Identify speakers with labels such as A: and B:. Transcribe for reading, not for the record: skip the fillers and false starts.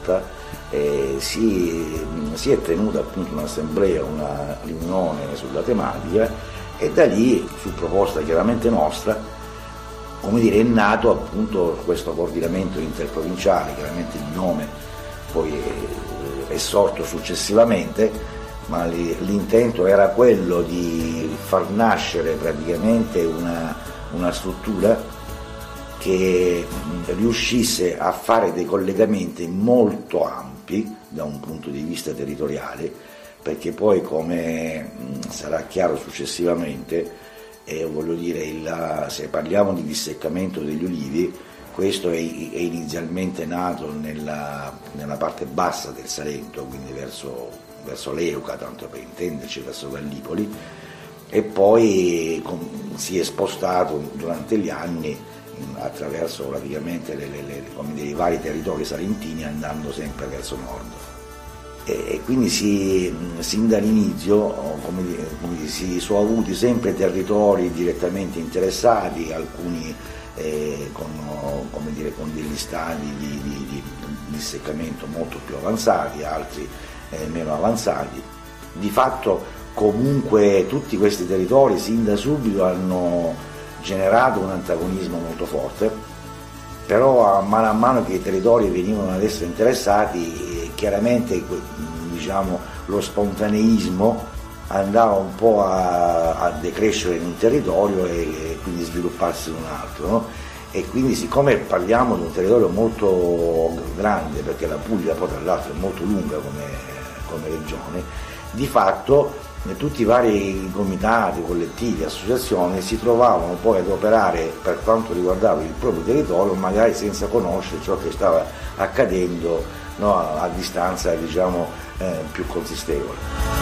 A: volta si è tenuta appunto un'assemblea, una riunione sulla tematica, e da lì, su proposta chiaramente nostra, come dire, è nato appunto questo coordinamento interprovinciale. Chiaramente il nome poi è sorto successivamente, ma l'intento era quello di far nascere praticamente una struttura che riuscisse a fare dei collegamenti molto ampi da un punto di vista territoriale, perché poi, come sarà chiaro successivamente, voglio dire, se parliamo di disseccamento degli ulivi, questo è inizialmente nato nella parte bassa del Salento, quindi verso Leuca, tanto per intenderci, verso Gallipoli, e poi si è spostato durante gli anni attraverso praticamente i vari territori salentini, andando sempre verso nord. E quindi sin dall'inizio si sono avuti sempre territori direttamente interessati, alcuni con degli stadi di disseccamento molto più avanzati, altri meno avanzati. Di fatto comunque tutti questi territori sin da subito hanno generato un antagonismo molto forte, però a mano che i territori venivano ad essere interessati, chiaramente diciamo, lo spontaneismo andava un po' a decrescere in un territorio e quindi svilupparsi in un altro, no? E quindi, siccome parliamo di un territorio molto grande, perché la Puglia poi tra l'altro è molto lunga come regione, di fatto tutti i vari comitati, collettivi, associazioni si trovavano poi ad operare per quanto riguardava il proprio territorio, magari senza conoscere ciò che stava accadendo, no, a distanza, diciamo, più consistevole.